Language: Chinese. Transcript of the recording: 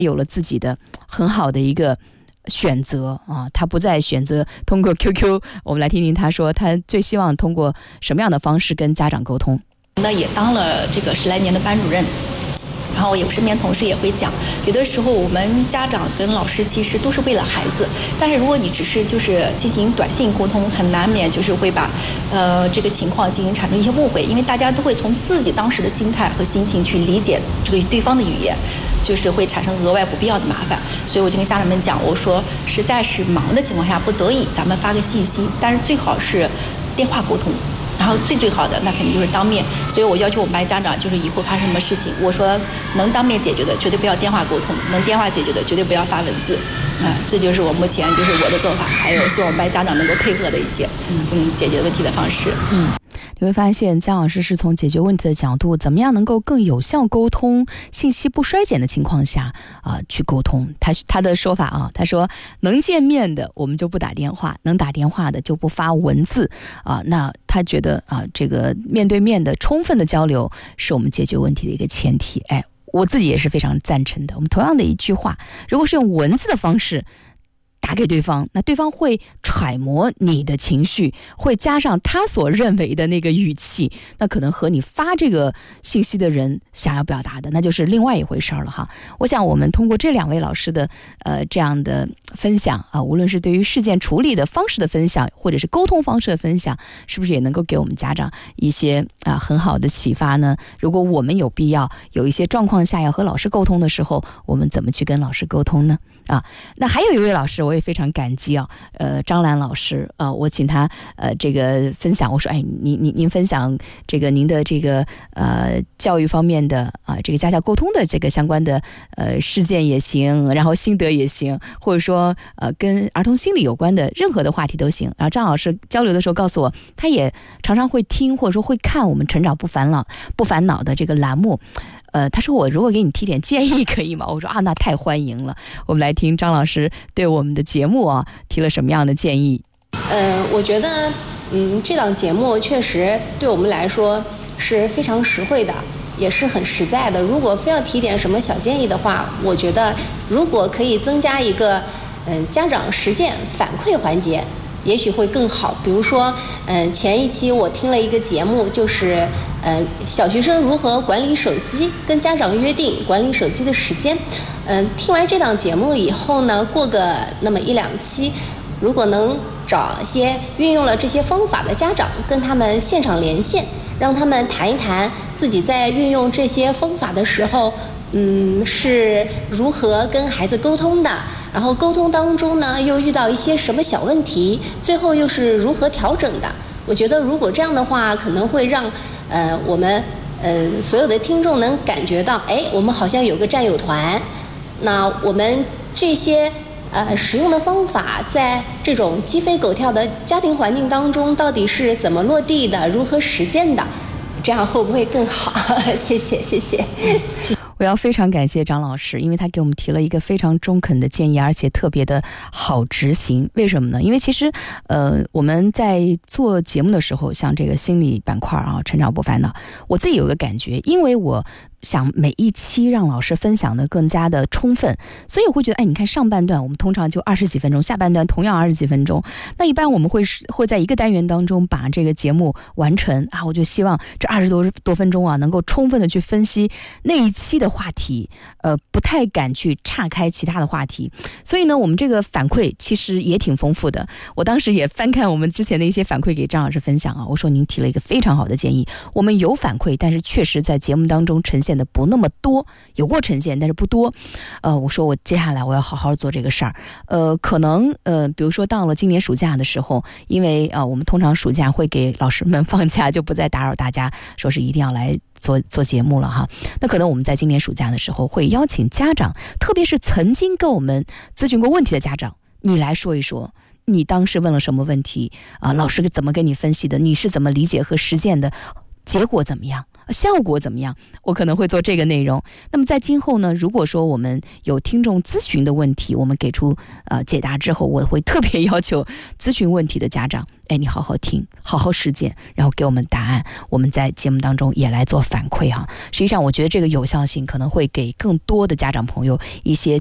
有了自己的很好的一个选择啊，他不再选择通过 QQ。 我们来听听他说他最希望通过什么样的方式跟家长沟通。 那也当了这个10来年的班主任，然后我身边同事也会讲，有的时候我们家长跟老师其实都是为了孩子，但是如果你只是就是进行短信沟通，很难免就是会把这个情况进行产生一些误会，因为大家都会从自己当时的心态和心情去理解这个对方的语言，就是会产生额外不必要的麻烦。所以我就跟家长们讲，我说实在是忙的情况下不得已咱们发个信息，但是最好是电话沟通，然后最好的那肯定就是当面。所以我要求我们班家长，就是以后发生什么事情，我说能当面解决的绝对不要电话沟通，能电话解决的绝对不要发文字。这就是我目前就是我的做法，还有希望我们班家长能够配合的一些解决问题的方式。 你会发现姜老师是从解决问题的角度，怎么样能够更有效沟通，信息不衰减的情况下去沟通。他的说法他说能见面的我们就不打电话，能打电话的就不发文字那他觉得这个面对面的充分的交流是我们解决问题的一个前提。我自己也是非常赞成的。我们同样的一句话，如果是用文字的方式打给对方，那对方会揣摩你的情绪，会加上他所认为的那个语气，那可能和你发这个信息的人想要表达的那就是另外一回事了哈。我想我们通过这2位老师的这样的分享无论是对于事件处理的方式的分享，或者是沟通方式的分享，是不是也能够给我们家长一些很好的启发呢？如果我们有必要有一些状况下要和老师沟通的时候，我们怎么去跟老师沟通呢？那还有一位老师我也非常感激张兰老师我请他这个分享，我说您分享这个您的这个教育方面的这个家校沟通的这个相关的事件也行，然后心得也行，或者说跟儿童心理有关的任何的话题都行。然后张老师交流的时候告诉我，他也常常会听或者说会看我们成长不烦恼的这个栏目。他说我如果给你提点建议可以吗？我说那太欢迎了。我们来听张老师对我们的节目提了什么样的建议。 我觉得这档节目确实对我们来说是非常实惠的，也是很实在的。如果非要提点什么小建议的话，我觉得如果可以增加一个家长实践反馈环节，也许会更好。比如说前一期我听了一个节目，就是小学生如何管理手机，跟家长约定管理手机的时间。听完这档节目以后呢，过个那么1-2期，如果能找一些运用了这些方法的家长，跟他们现场连线，让他们谈一谈自己在运用这些方法的时候是如何跟孩子沟通的，然后沟通当中呢又遇到一些什么小问题，最后又是如何调整的。我觉得如果这样的话，可能会让我们所有的听众能感觉到我们好像有个战友团。那我们这些使用的方法在这种鸡飞狗跳的家庭环境当中到底是怎么落地的，如何实践的，这样会不会更好？谢谢。 我要非常感谢张老师，因为他给我们提了一个非常中肯的建议，而且特别的好执行。为什么呢？因为其实我们在做节目的时候，像这个心理板块成长不烦恼，我自己有个感觉，因为我想每一期让老师分享的更加的充分，所以我会觉得你看上半段我们通常就20几分钟，下半段同样20几分钟，那一般我们会在一个单元当中把这个节目完成我就希望这20多分钟能够充分的去分析那一期的话题，不太敢去岔开其他的话题。所以呢，我们这个反馈其实也挺丰富的。我当时也翻看我们之前的一些反馈给张老师分享我说您提了一个非常好的建议，我们有反馈，但是确实在节目当中呈现的不那么多，有过呈现但是不多。我说我接下来我要好好做这个事儿。可能比如说到了今年暑假的时候，因为我们通常暑假会给老师们放假，就不再打扰大家说是一定要来做节目了哈。那可能我们在今年暑假的时候会邀请家长，特别是曾经跟我们咨询过问题的家长，你来说一说你当时问了什么问题老师怎么跟你分析的，你是怎么理解和实践的，结果怎么样， 效果怎么样，我可能会做这个内容。那么在今后呢，如果说我们有听众咨询的问题，我们给出解答之后，我会特别要求咨询问题的家长，你好好听，好好实践，然后给我们答案，我们在节目当中也来做反馈哈。实际上我觉得这个有效性可能会给更多的家长朋友一些